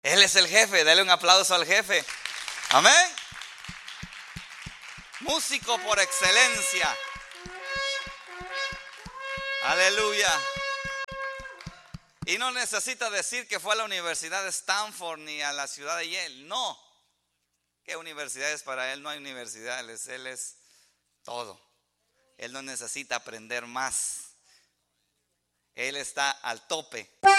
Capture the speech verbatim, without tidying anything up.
Él es el jefe, dale un aplauso al jefe. Amén. Músico por excelencia. Aleluya. Y no necesita decir que fue a la Universidad de Stanford ni a la ciudad de Yale. No. ¿Qué universidades para él? No hay universidades. Él es todo. Él no necesita aprender más. Él está al tope.